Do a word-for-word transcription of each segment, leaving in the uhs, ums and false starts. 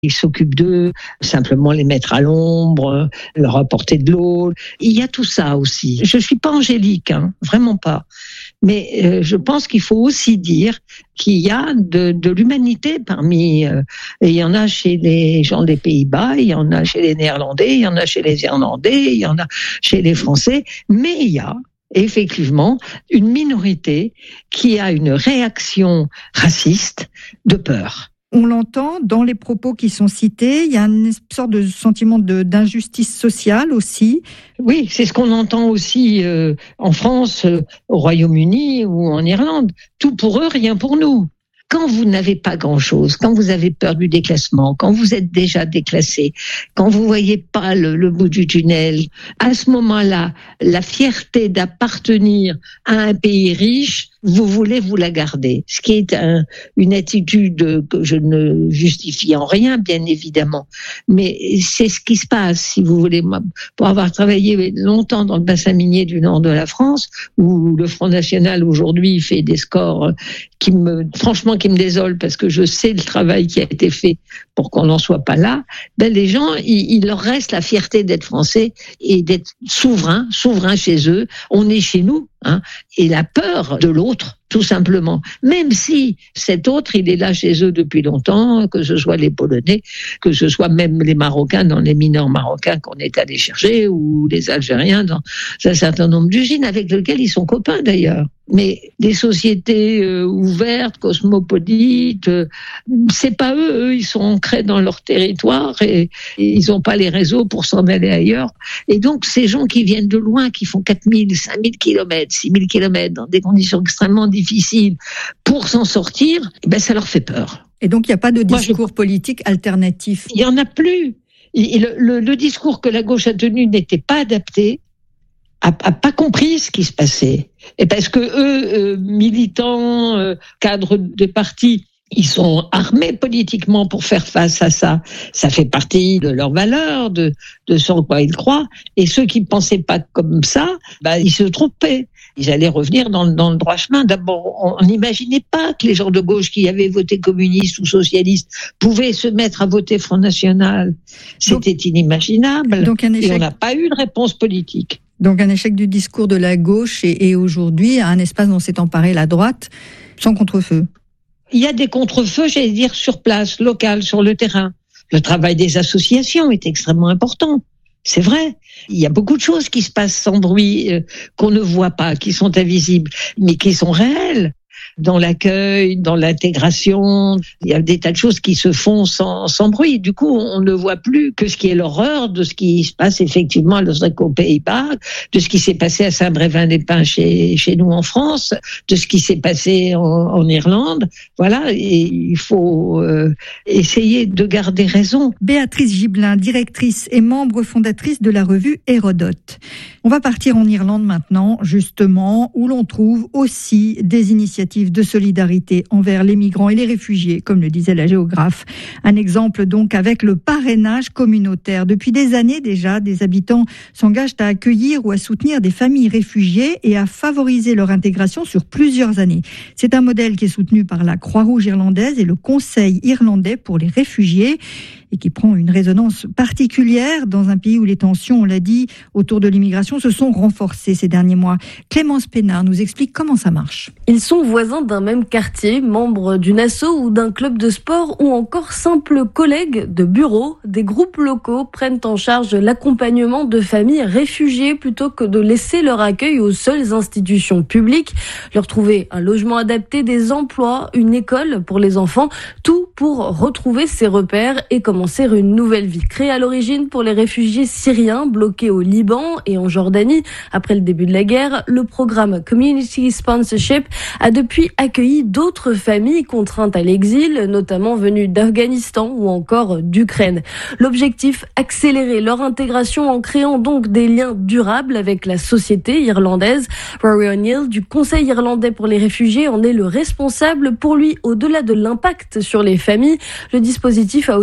Il s'occupe d'eux, simplement les mettre à l'ombre, leur apporter de l'eau. Il y a tout ça aussi. Je suis pas angélique, hein, vraiment pas. Mais euh, je pense qu'il faut aussi dire qu'il y a de, de l'humanité parmi... Euh, il y en a chez les gens des Pays-Bas, il y en a chez les Néerlandais, il y en a chez les Irlandais, il y en a chez les Français. Mais il y a effectivement une minorité qui a une réaction raciste de peur. On l'entend dans les propos qui sont cités, il y a une sorte de sentiment de, d'injustice sociale aussi. Oui, c'est ce qu'on entend aussi euh, en France, euh, au Royaume-Uni ou en Irlande. Tout pour eux, rien pour nous. Quand vous n'avez pas grand-chose, quand vous avez peur du déclassement, quand vous êtes déjà déclassé, quand vous voyez pas le, le bout du tunnel, à ce moment-là, la fierté d'appartenir à un pays riche, vous voulez vous la garder. Ce qui est un, une attitude que je ne justifie en rien, bien évidemment. Mais c'est ce qui se passe, si vous voulez. Moi, pour avoir travaillé longtemps dans le bassin minier du nord de la France, où le Front National aujourd'hui fait des scores qui me, franchement, qui me désolent parce que je sais le travail qui a été fait pour qu'on n'en soit pas là. Ben, les gens, il, il leur reste la fierté d'être français et d'être souverain, souverain chez eux. On est chez nous. Hein, et la peur de l'autre, tout simplement. Même si cet autre, il est là chez eux depuis longtemps, que ce soit les Polonais, que ce soit même les Marocains dans les mineurs marocains qu'on est allé chercher, ou les Algériens dans un certain nombre d'usines avec lesquelles ils sont copains d'ailleurs. Mais des sociétés euh, ouvertes, cosmopolites, euh, c'est pas eux, eux, ils sont ancrés dans leur territoire et, et ils n'ont pas les réseaux pour s'en aller ailleurs. Et donc, ces gens qui viennent de loin, qui font quatre mille, cinq mille kilomètres, six mille kilomètres dans des conditions extrêmement difficiles pour s'en sortir, ben, ça leur fait peur. Et donc, il n'y a pas de discours Moi, je... politique alternatif? Il n'y en a plus. Et le, le, le discours que la gauche a tenu n'était pas adapté. A, a pas compris ce qui se passait. Et parce que eux, euh, militants, euh, cadres de partis, ils sont armés politiquement pour faire face à ça. Ça fait partie de leurs valeurs, de, de ce en quoi ils croient. Et ceux qui pensaient pas comme ça, bah, ils se trompaient. Ils allaient revenir dans, dans le droit chemin. D'abord, on n'imaginait pas que les gens de gauche qui avaient voté communiste ou socialiste pouvaient se mettre à voter Front National. C'était donc, inimaginable. Donc un échec. Et on n'a pas eu de réponse politique. Donc un échec du discours de la gauche et, et aujourd'hui un espace dont s'est emparée la droite sans contre-feu. Il y a des contre-feux, j'allais dire, sur place, local, sur le terrain. Le travail des associations est extrêmement important. C'est vrai. Il y a beaucoup de choses qui se passent sans bruit, euh, qu'on ne voit pas, qui sont invisibles, mais qui sont réelles. Dans l'accueil, dans l'intégration, il y a des tas de choses qui se font sans, sans bruit. Du coup, on ne voit plus que ce qui est l'horreur de ce qui se passe effectivement à Loosdrecht aux Pays-Bas, de ce qui s'est passé à Saint-Brévin-les-Pins chez, chez nous en France, de ce qui s'est passé en, en Irlande. Voilà, et il faut euh, essayer de garder raison. Béatrice Gibelin, directrice et membre fondatrice de la revue Hérodote. On va partir en Irlande maintenant, justement, où l'on trouve aussi des initiatives de solidarité envers les migrants et les réfugiés, comme le disait la géographe. Un exemple donc avec le parrainage communautaire. Depuis des années déjà, des habitants s'engagent à accueillir ou à soutenir des familles réfugiées et à favoriser leur intégration sur plusieurs années. C'est un modèle qui est soutenu par la Croix-Rouge irlandaise et le Conseil irlandais pour les réfugiés et qui prend une résonance particulière dans un pays où les tensions, on l'a dit, autour de l'immigration se sont renforcées ces derniers mois. Clémence Pénard nous explique comment ça marche. Ils sont voisins d'un même quartier, membres d'une asso ou d'un club de sport ou encore simples collègues de bureau. Des groupes locaux prennent en charge l'accompagnement de familles réfugiées plutôt que de laisser leur accueil aux seules institutions publiques. Leur trouver un logement adapté, des emplois, une école pour les enfants, tout pour retrouver ses repères et commencer une nouvelle vie. Créée à l'origine pour les réfugiés syriens bloqués au Liban et en Jordanie après le début de la guerre, le programme Community Sponsorship a depuis accueilli d'autres familles contraintes à l'exil, notamment venues d'Afghanistan ou encore d'Ukraine. L'objectif, accélérer leur intégration en créant donc des liens durables avec la société irlandaise. Rory O'Neill du Conseil irlandais pour les réfugiés en est le responsable. Pour lui, au-delà de l'impact sur les familles, le dispositif a aussi changé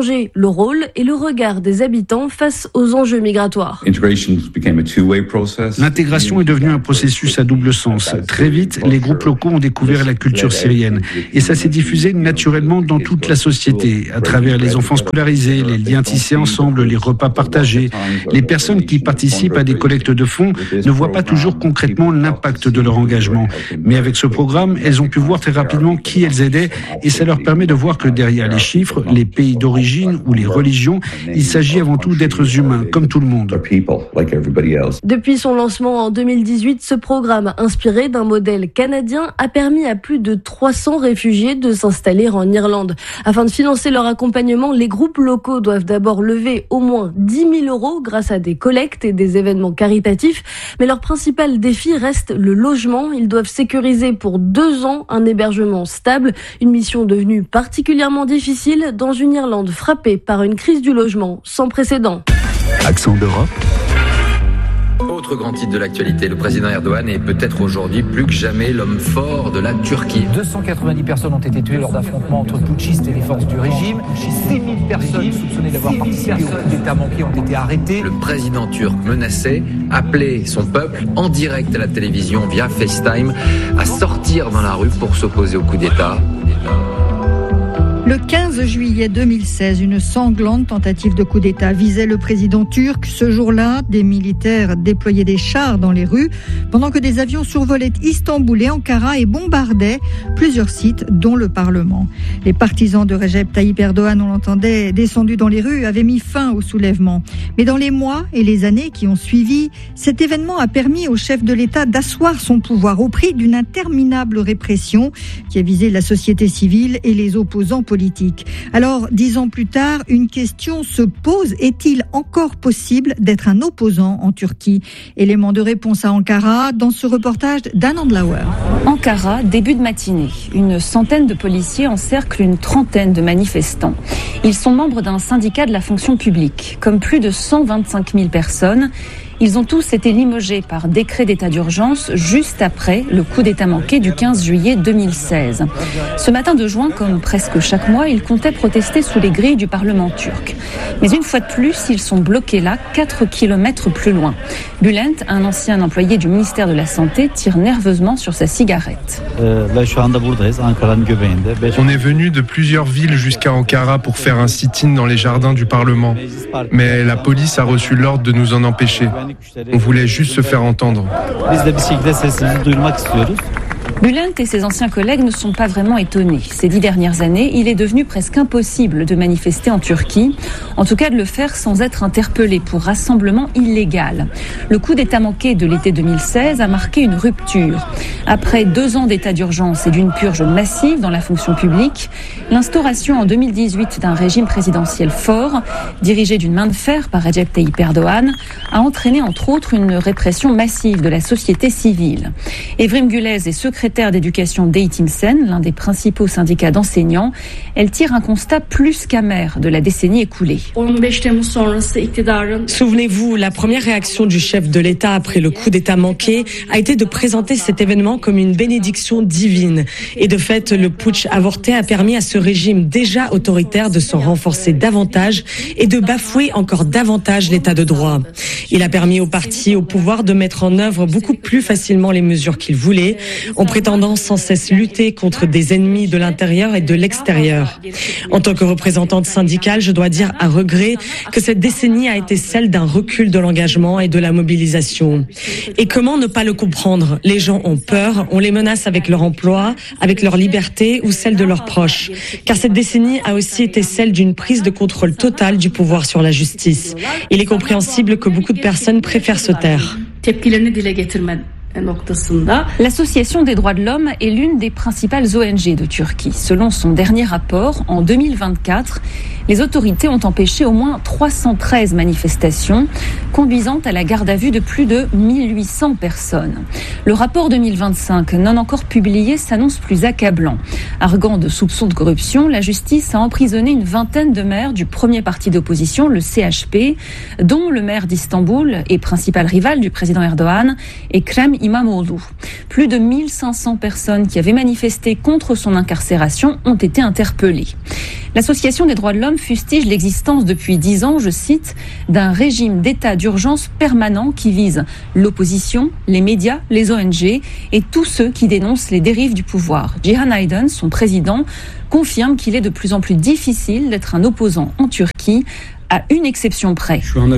changer le rôle et le regard des habitants face aux enjeux migratoires. L'intégration est devenue un processus à double sens. Très vite, les groupes locaux ont découvert la culture syrienne et ça s'est diffusé naturellement dans toute la société, à travers les enfants scolarisés, les liens tissés ensemble, les repas partagés. Les personnes qui participent à des collectes de fonds ne voient pas toujours concrètement l'impact de leur engagement. Mais avec ce programme, elles ont pu voir très rapidement qui elles aidaient et ça leur permet de voir que derrière les chiffres, les pays d'origine ou les religions, il s'agit avant tout d'êtres humains, comme tout le monde. Depuis son lancement en deux mille dix-huit, ce programme, inspiré d'un modèle canadien, a permis à plus de trois cents réfugiés de s'installer en Irlande. Afin de financer leur accompagnement, les groupes locaux doivent d'abord lever au moins dix mille euros grâce à des collectes et des événements caritatifs. Mais leur principal défi reste le logement. Ils doivent sécuriser pour deux ans un hébergement stable, une mission devenue particulièrement difficile dans une Irlande frappée par une crise du logement sans précédent. Accent d'Europe. Autre grand titre de l'actualité, le président Erdogan est peut-être aujourd'hui plus que jamais l'homme fort de la Turquie. deux cent quatre-vingt-dix personnes ont été tuées lors d'affrontements entre putschistes et les forces du régime. six mille personnes soupçonnées d'avoir participé au coup d'État manqué ont été arrêtées. Le président turc menacé, appelait son peuple en direct à la télévision via FaceTime à sortir dans la rue pour s'opposer au coup d'État. Le quinze juillet deux mille seize, une sanglante tentative de coup d'État visait le président turc. Ce jour-là, des militaires déployaient des chars dans les rues pendant que des avions survolaient Istanbul et Ankara et bombardaient plusieurs sites, dont le Parlement. Les partisans de Recep Tayyip Erdogan, on l'entendait, descendus dans les rues, avaient mis fin au soulèvement. Mais dans les mois et les années qui ont suivi, cet événement a permis au chef de l'État d'asseoir son pouvoir au prix d'une interminable répression qui a visé la société civile et les opposants politiques. Politique. Alors, dix ans plus tard, une question se pose. Est-il encore possible d'être un opposant en Turquie? Élément de réponse à Ankara dans ce reportage d'Anne Andlauer. Ankara, début de matinée. Une centaine de policiers encerclent une trentaine de manifestants. Ils sont membres d'un syndicat de la fonction publique. Comme plus de cent vingt-cinq mille personnes, ils ont tous été limogés par décret d'état d'urgence juste après le coup d'état manqué du quinze juillet deux mille seize. Ce matin de juin, comme presque chaque mois, ils comptaient protester sous les grilles du Parlement turc. Mais une fois de plus, ils sont bloqués là, quatre kilomètres plus loin. Bülent, un ancien employé du ministère de la Santé, tire nerveusement sur sa cigarette. On est venu de plusieurs villes jusqu'à Ankara pour faire un sit-in dans les jardins du Parlement. Mais la police a reçu l'ordre de nous en empêcher. On voulait juste se faire entendre. Bülent et ses anciens collègues ne sont pas vraiment étonnés. Ces dix dernières années, il est devenu presque impossible de manifester en Turquie, en tout cas de le faire sans être interpellé pour rassemblement illégal. Le coup d'état manqué de l'été deux mille seize a marqué une rupture. Après deux ans d'état d'urgence et d'une purge massive dans la fonction publique, l'instauration en deux mille dix-huit d'un régime présidentiel fort, dirigé d'une main de fer par Recep Tayyip Erdogan, a entraîné entre autres une répression massive de la société civile. Evrim Gülez est secrétaire d'éducation d'Eğitimsen, l'un des principaux syndicats d'enseignants. Elle tire un constat plus qu'amer de la décennie écoulée. Souvenez-vous, la première réaction du chef de l'État après le coup d'État manqué a été de présenter cet événement comme une bénédiction divine. Et de fait, le putsch avorté a permis à ce régime déjà autoritaire de s'en renforcer davantage et de bafouer encore davantage l'état de droit. Il a permis aux partis au pouvoir de mettre en œuvre beaucoup plus facilement les mesures qu'ils voulaient, en prétendant sans cesse lutter contre des ennemis de l'intérieur et de l'extérieur. En tant que représentante syndicale, je dois dire à regret que cette décennie a été celle d'un recul de l'engagement et de la mobilisation. Et comment ne pas le comprendre? Les gens ont peur, on les menace avec leur emploi, avec leur liberté ou celle de leurs proches. Car cette décennie a aussi été celle d'une prise de contrôle totale du pouvoir sur la justice. Il est compréhensible que beaucoup de personnes préfèrent se taire. L'Association des droits de l'homme est l'une des principales O N G de Turquie. Selon son dernier rapport, en deux mille vingt-quatre, les autorités ont empêché au moins trois cent treize manifestations, conduisant à la garde à vue de plus de mille huit cents personnes. Le rapport deux mille vingt-cinq, non encore publié, s'annonce plus accablant. Arguant de soupçons de corruption, la justice a emprisonné une vingtaine de maires du premier parti d'opposition, le C H P, dont le maire d'Istanbul et principal rival du président Erdogan, Ekrem İmamoğlu. Plus de mille cinq cents personnes qui avaient manifesté contre son incarcération ont été interpellées. L'Association des droits de l'homme fustige l'existence depuis dix ans, je cite, d'un régime d'état d'urgence permanent qui vise l'opposition, les médias, les O N G et tous ceux qui dénoncent les dérives du pouvoir. Cihan Aydın, son président, confirme qu'il est de plus en plus difficile d'être un opposant en Turquie, à une exception près.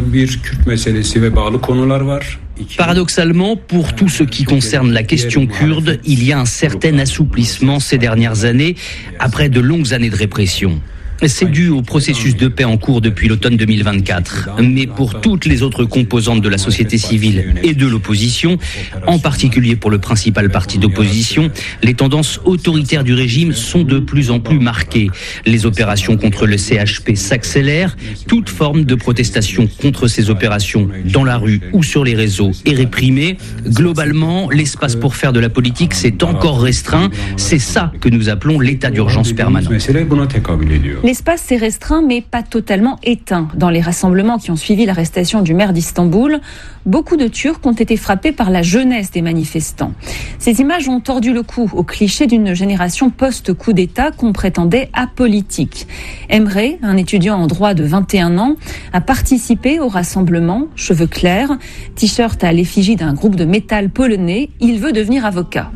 Paradoxalement, pour tout ce qui concerne la question kurde, il y a un certain assouplissement ces dernières années, après de longues années de répression. C'est dû au processus de paix en cours depuis l'automne deux mille vingt-quatre. Mais pour toutes les autres composantes de la société civile et de l'opposition, en particulier pour le principal parti d'opposition, les tendances autoritaires du régime sont de plus en plus marquées. Les opérations contre le C H P s'accélèrent. Toute forme de protestation contre ces opérations dans la rue ou sur les réseaux est réprimée. Globalement, l'espace pour faire de la politique s'est encore restreint. C'est ça que nous appelons l'état d'urgence permanent. L'espace s'est restreint mais pas totalement éteint. Dans les rassemblements qui ont suivi l'arrestation du maire d'Istanbul, beaucoup de Turcs ont été frappés par la jeunesse des manifestants. Ces images ont tordu le cou au cliché d'une génération post-coup d'État qu'on prétendait apolitique. Emre, un étudiant en droit de vingt et un ans, a participé au rassemblement, cheveux clairs, t-shirt à l'effigie d'un groupe de métal polonais. Il veut devenir avocat.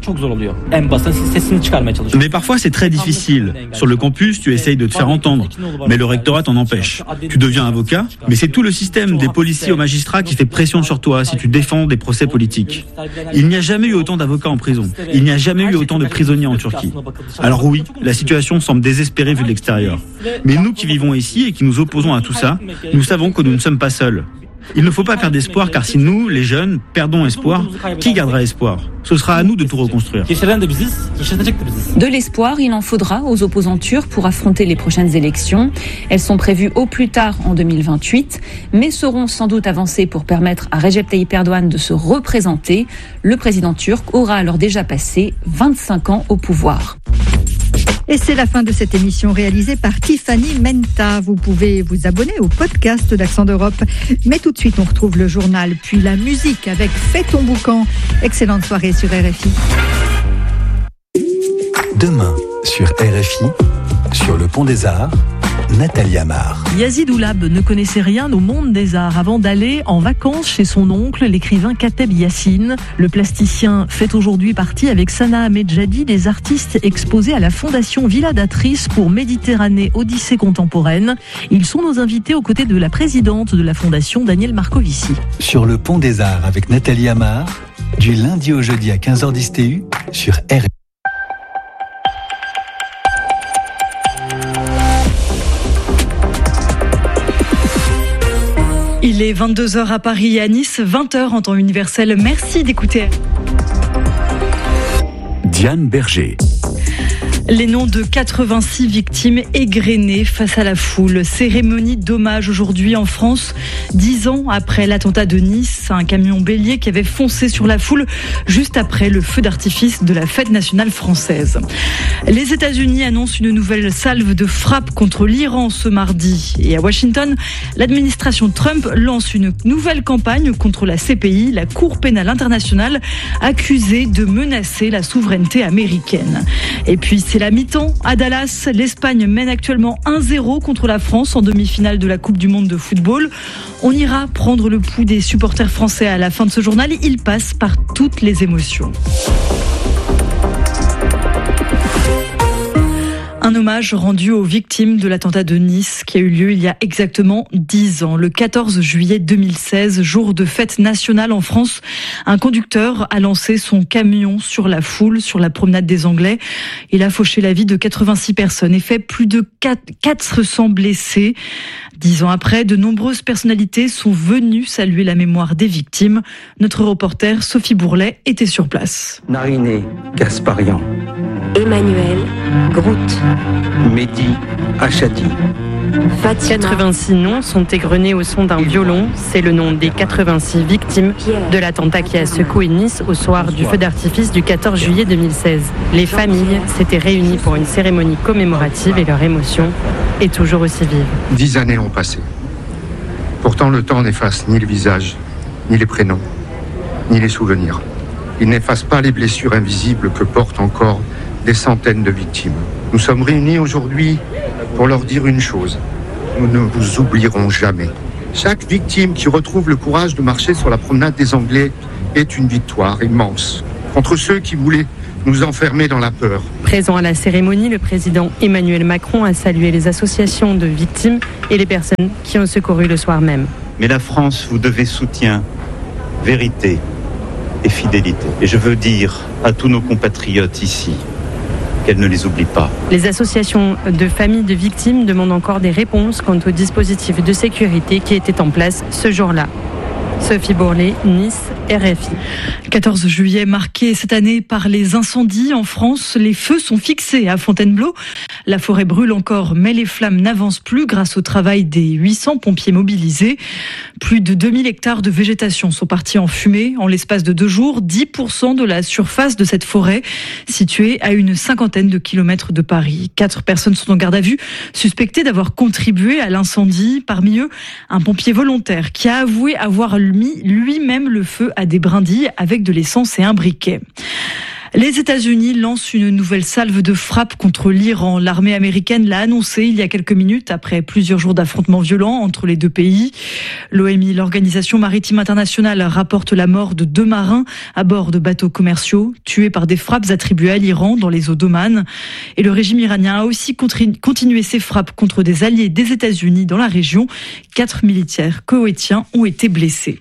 Mais parfois c'est très difficile. Sur le campus, tu essayes de te faire entendre, mais le rectorat t'en empêche. Tu deviens avocat, mais c'est tout le système des policiers aux magistrats qui fait pression sur toi si tu défends des procès politiques. Il n'y a jamais eu autant d'avocats en prison. Il n'y a jamais eu autant de prisonniers en Turquie. Alors oui, la situation semble désespérée vue de l'extérieur. Mais nous qui vivons ici et qui nous opposons à tout ça, nous savons que nous ne sommes pas seuls. Il ne faut pas perdre espoir, car si nous, les jeunes, perdons espoir, qui gardera espoir ? Ce sera à nous de tout reconstruire. De l'espoir, il en faudra aux opposants turcs pour affronter les prochaines élections. Elles sont prévues au plus tard en deux mille vingt-huit, mais seront sans doute avancées pour permettre à Recep Tayyip Erdogan de se représenter. Le président turc aura alors déjà passé vingt-cinq ans au pouvoir. Et c'est la fin de cette émission réalisée par Tiffany Menta. Vous pouvez vous abonner au podcast d'Accent d'Europe. Mais tout de suite, on retrouve le journal, puis la musique avec Fais ton boucan. Excellente soirée sur R F I. Demain, sur R F I, sur le Pont des Arts, Nathalie Amar. Yazid Oulab ne connaissait rien au monde des arts avant d'aller en vacances chez son oncle, l'écrivain Kateb Yassine. Le plasticien fait aujourd'hui partie avec Sana Ahmedjadi des artistes exposés à la Fondation Villa d'Atrice pour Méditerranée Odyssée contemporaine. Ils sont nos invités aux côtés de la présidente de la Fondation, Danielle Marcovici. Sur le Pont des Arts avec Nathalie Amar, du lundi au jeudi à quinze heures dix T U sur R F I. Il est vingt-deux heures à Paris et à Nice, vingt heures en temps universel. Merci d'écouter. Diane Berger. Les noms de quatre-vingt-six victimes égrenées face à la foule. Cérémonie d'hommage aujourd'hui en France, dix ans après l'attentat de Nice, un camion bélier qui avait foncé sur la foule juste après le feu d'artifice de la fête nationale française. Les États-Unis annoncent une nouvelle salve de frappe contre l'Iran ce mardi. Et à Washington, l'administration Trump lance une nouvelle campagne contre la C P I, la Cour pénale internationale, accusée de menacer la souveraineté américaine. Et puis c'est la mi-temps à Dallas. L'Espagne mène actuellement un zéro contre la France en demi-finale de la Coupe du Monde de football. On ira prendre le pouls des supporters français à la fin de ce journal. Il passe par toutes les émotions. Un hommage rendu aux victimes de l'attentat de Nice qui a eu lieu il y a exactement dix ans. Le quatorze juillet deux mille seize, jour de fête nationale en France, un conducteur a lancé son camion sur la foule, sur la promenade des Anglais. Il a fauché la vie de quatre-vingt-six personnes et fait plus de quatre cents blessés. Dix ans après, de nombreuses personnalités sont venues saluer la mémoire des victimes. Notre reporter Sophie Bourlet était sur place. Nariné Gasparian, Emmanuel Grout, Mehdi Achati. quatre-vingt-six noms sont égrenés au son d'un violon. C'est le nom des quatre-vingt-six victimes de l'attentat qui a secoué Nice au soir du feu d'artifice du quatorze juillet deux mille seize. Les familles s'étaient réunies pour une cérémonie commémorative et leur émotion est toujours aussi vive. Dix années ont passé. Pourtant, le temps n'efface ni le visage, ni les prénoms, ni les souvenirs. il n'efface pas les blessures invisibles que portent encore des centaines de victimes. Nous sommes réunis aujourd'hui pour leur dire une chose. Nous ne vous oublierons jamais. Chaque victime qui retrouve le courage de marcher sur la promenade des Anglais est une victoire immense contre ceux qui voulaient nous enfermer dans la peur. Présent à la cérémonie, le président Emmanuel Macron a salué les associations de victimes et les personnes qui ont secouru le soir même. Mais la France vous devait soutien, vérité et fidélité. Et je veux dire à tous nos compatriotes ici qu'elle ne les oublie pas. Les associations de familles de victimes demandent encore des réponses quant au dispositif de sécurité qui était en place ce jour-là. Sophie Bourlet, Nice, R F I. quatorze juillet marqué cette année par les incendies en France. Les feux sont fixés à Fontainebleau. La forêt brûle encore, mais les flammes n'avancent plus grâce au travail des huit cents pompiers mobilisés. Plus de deux mille hectares de végétation sont partis en fumée en l'espace de deux jours. dix pour cent de la surface de cette forêt, située à une cinquantaine de kilomètres de Paris. Quatre personnes sont en garde à vue, suspectées d'avoir contribué à l'incendie. Parmi eux, un pompier volontaire qui a avoué avoir mis lui-même le feu à des brindilles avec de l'essence et un briquet. Les États-Unis lancent une nouvelle salve de frappe contre l'Iran. L'armée américaine l'a annoncé il y a quelques minutes après plusieurs jours d'affrontements violents entre les deux pays. L'O M I, l'Organisation maritime internationale, rapporte la mort de deux marins à bord de bateaux commerciaux tués par des frappes attribuées à l'Iran dans les eaux d'Oman. Et le régime iranien a aussi continué ses frappes contre des alliés des États-Unis dans la région. Quatre militaires koweïtiens ont été blessés.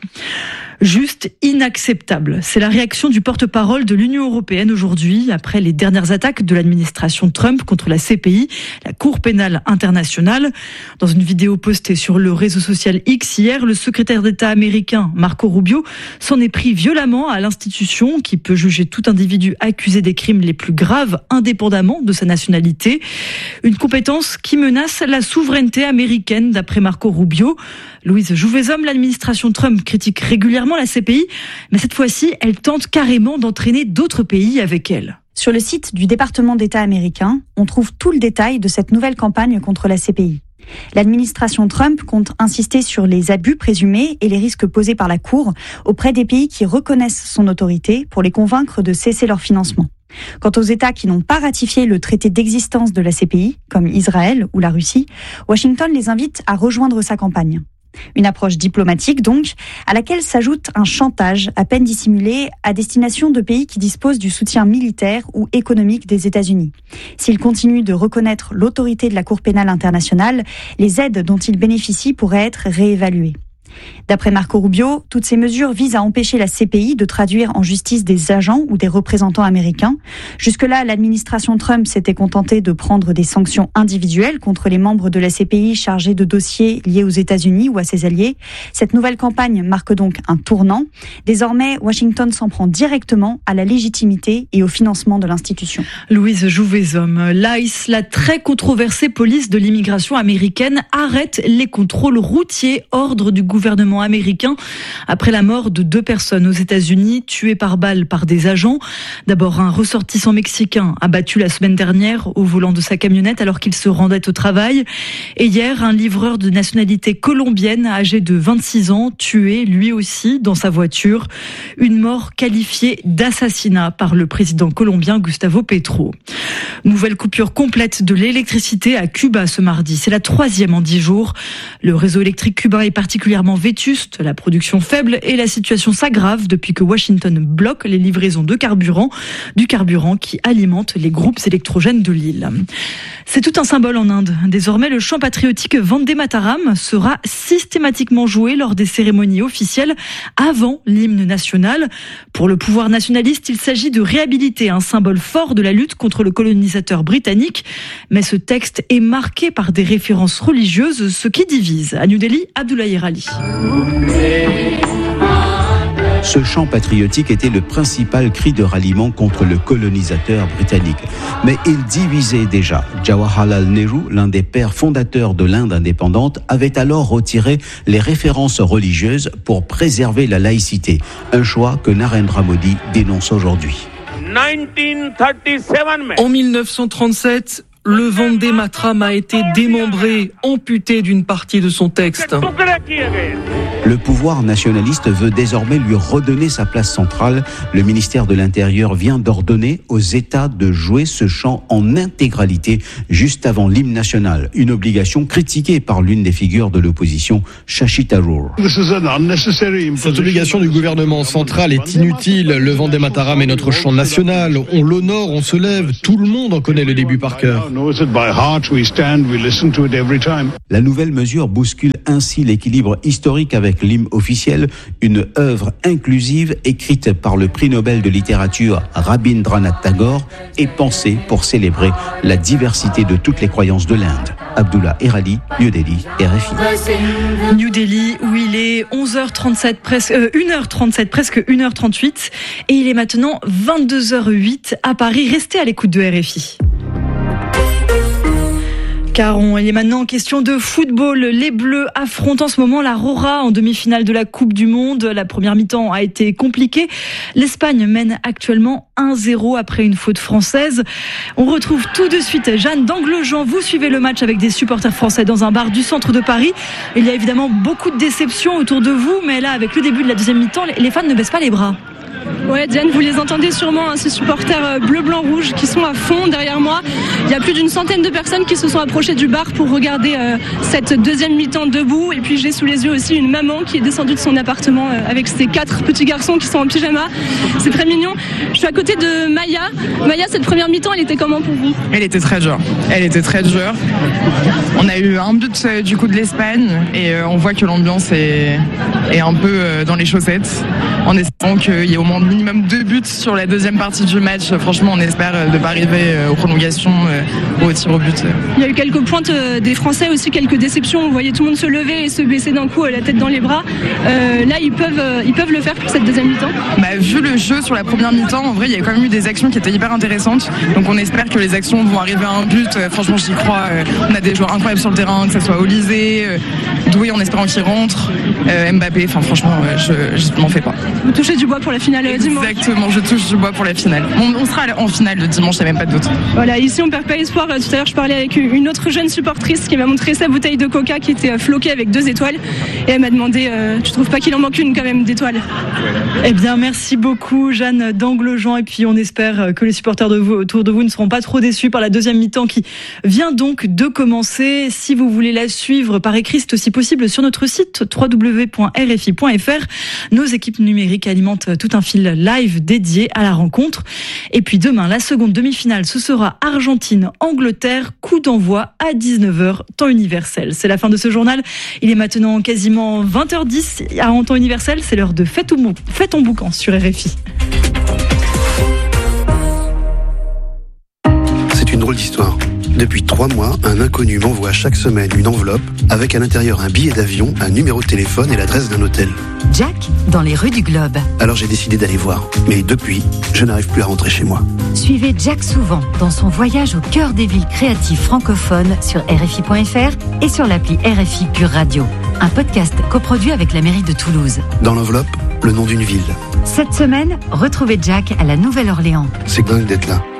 Juste inacceptable. C'est la réaction du porte-parole de l'Union européenne aujourd'hui, après les dernières attaques de l'administration Trump contre la C P I, la Cour pénale internationale. Dans une vidéo postée sur le réseau social X hier, le secrétaire d'État américain Marco Rubio s'en est pris violemment à l'institution qui peut juger tout individu accusé des crimes les plus graves indépendamment de sa nationalité. Une compétence qui menace la souveraineté américaine d'après Marco Rubio. Louise Jouvezhomme, l'administration Trump critique régulièrement la C P I, mais cette fois-ci, elle tente carrément d'entraîner d'autres pays avec elle. Sur le site du département d'État américain, on trouve tout le détail de cette nouvelle campagne contre la C P I. L'administration Trump compte insister sur les abus présumés et les risques posés par la Cour auprès des pays qui reconnaissent son autorité pour les convaincre de cesser leur financement. Quant aux États qui n'ont pas ratifié le traité d'existence de la C P I, comme Israël ou la Russie, Washington les invite à rejoindre sa campagne. Une approche diplomatique donc, à laquelle s'ajoute un chantage à peine dissimulé à destination de pays qui disposent du soutien militaire ou économique des États-Unis. S'ils continuent de reconnaître l'autorité de la Cour pénale internationale, les aides dont ils bénéficient pourraient être réévaluées. D'après Marco Rubio, toutes ces mesures visent à empêcher la C P I de traduire en justice des agents ou des représentants américains. Jusque-là, l'administration Trump s'était contentée de prendre des sanctions individuelles contre les membres de la C P I chargés de dossiers liés aux États-Unis ou à ses alliés. Cette nouvelle campagne marque donc un tournant. Désormais, Washington s'en prend directement à la légitimité et au financement de l'institution. Louise Jouvezhomme, l'I C E, la très controversée police de l'immigration américaine, arrête les contrôles routiers, ordre du gouvernement gouvernement américain après la mort de deux personnes aux États-Unis tuées par balle par des agents. D'abord, un ressortissant mexicain abattu la semaine dernière au volant de sa camionnette alors qu'il se rendait au travail. Et hier, un livreur de nationalité colombienne âgé de vingt-six ans tué lui aussi dans sa voiture. Une mort qualifiée d'assassinat par le président colombien Gustavo Petro. Nouvelle coupure complète de l'électricité à Cuba ce mardi. C'est la troisième en dix jours. Le réseau électrique cubain est particulièrement vétuste, la production faible et la situation s'aggrave depuis que Washington bloque les livraisons de carburant, du carburant qui alimente les groupes électrogènes de l'île. C'est tout un symbole en Inde. Désormais, le chant patriotique Vande Mataram sera systématiquement joué lors des cérémonies officielles avant l'hymne national. Pour le pouvoir nationaliste, il s'agit de réhabiliter un symbole fort de la lutte contre le colonisateur britannique. Mais ce texte est marqué par des références religieuses, ce qui divise. À New Delhi, Abdoulaye Ali. Ce chant patriotique était le principal cri de ralliement contre le colonisateur britannique. Mais il divisait déjà. Jawaharlal Nehru, l'un des pères fondateurs de l'Inde indépendante, avait alors retiré les références religieuses pour préserver la laïcité. Un choix que Narendra Modi dénonce aujourd'hui. En mille neuf cent trente-sept, le Vendée-Matram a été démembré, amputé d'une partie de son texte. Le pouvoir nationaliste veut désormais lui redonner sa place centrale. Le ministère de l'Intérieur vient d'ordonner aux États de jouer ce chant en intégralité juste avant l'hymne national. Une obligation critiquée par l'une des figures de l'opposition, Shashi Tharoor. Cette obligation du gouvernement central est inutile. Le Vendée-Mataram est notre chant national. On l'honore, on se lève. Tout le monde en connaît le début par cœur. La nouvelle mesure bouscule ainsi l'équilibre historique avec l'hymne officiel, une œuvre inclusive écrite par le prix Nobel de littérature Rabindranath Tagore et pensée pour célébrer la diversité de toutes les croyances de l'Inde. Abdullah Erali, New Delhi, R F I. New Delhi, où il est onze heures trente-sept, presque, euh, une heure trente-sept, presque une heure trente-huit, et il est maintenant vingt-deux heures huit à Paris. Restez à l'écoute de R F I. Caron, il est maintenant question de football. Les Bleus affrontent en ce moment la Rora en demi-finale de la Coupe du Monde. La première mi-temps a été compliquée. L'Espagne mène actuellement un zéro après une faute française. On retrouve tout de suite Jeanne d'Anglejean. Vous suivez le match avec des supporters français dans un bar du centre de Paris. Il y a évidemment beaucoup de déceptions autour de vous, mais là, avec le début de la deuxième mi-temps, les fans ne baissent pas les bras. Ouais, Diane, vous les entendez sûrement, hein, ces supporters bleu, blanc, rouge qui sont à fond derrière moi. Il y a plus d'une centaine de personnes qui se sont approchées du bar pour regarder euh, cette deuxième mi-temps debout. Et puis j'ai sous les yeux aussi une maman qui est descendue de son appartement euh, avec ses quatre petits garçons qui sont en pyjama. C'est très mignon. Je suis à côté de Maya. Maya, cette première mi-temps, elle était comment pour vous ? Elle était très dure. Elle était très dure. On a eu un but euh, du coup de l'Espagne et euh, on voit que l'ambiance est, est un peu euh, dans les chaussettes. En espérant qu'il y ait au moins minimum deux buts sur la deuxième partie du match. Franchement, on espère de ne pas arriver aux prolongations ou aux tirs au but. Il y a eu quelques pointes des Français aussi, quelques déceptions. On voyait tout le monde se lever et se baisser d'un coup, la tête dans les bras. Euh, là, ils peuvent, ils peuvent le faire pour cette deuxième mi-temps. Bah, vu le jeu sur la première mi-temps, en vrai, il y a quand même eu des actions qui étaient hyper intéressantes. Donc on espère que les actions vont arriver à un but. Franchement, j'y crois. On a des joueurs incroyables sur le terrain, que ce soit Olysée, Doué en espérant qu'il rentre, Mbappé. Enfin, franchement, je, je m'en fais pas. Vous touchez du bois pour la finale dimanche. Exactement, je touche du bois pour la finale. On, on sera en finale le dimanche, il n'y a même pas de doute. Voilà, ici on perd pas espoir. Tout à l'heure, je parlais avec une autre jeune supportrice qui m'a montré sa bouteille de coca qui était floquée avec deux étoiles. Et elle m'a demandé, euh, tu trouves pas qu'il en manque une quand même d'étoiles ? Eh bien, merci beaucoup Jeanne d'Anglejean. Et puis on espère que les supporters de vous, autour de vous ne seront pas trop déçus par la deuxième mi-temps qui vient donc de commencer. Si vous voulez la suivre par écrit, c'est aussi possible sur notre site w w w point r f i point f r. Nos équipes numériques alimentent tout un fil live dédié à la rencontre. Et puis demain, la seconde demi-finale, ce sera Argentine-Angleterre, coup d'envoi à dix-neuf heures, temps universel. C'est la fin de ce journal. Il est maintenant quasiment vingt heures dix en temps universel. C'est l'heure de Fais ton boucan sur R F I. C'est une drôle d'histoire. Depuis trois mois, un inconnu m'envoie chaque semaine une enveloppe avec à l'intérieur un billet d'avion, un numéro de téléphone et l'adresse d'un hôtel. Jack, dans les rues du Globe. Alors j'ai décidé d'aller voir. Mais depuis, je n'arrive plus à rentrer chez moi. Suivez Jack souvent dans son voyage au cœur des villes créatives francophones sur R F I point F R et sur l'appli R F I Pure Radio. Un podcast coproduit avec la mairie de Toulouse. Dans l'enveloppe, le nom d'une ville. Cette semaine, retrouvez Jack à la Nouvelle-Orléans. C'est dingue d'être là.